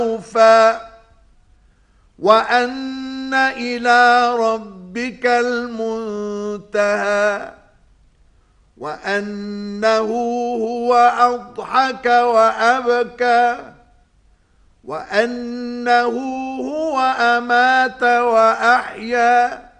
وأن إلى ربك المنتهى وأنه هو أضحك وأبكى وأنه هو أمات وأحيا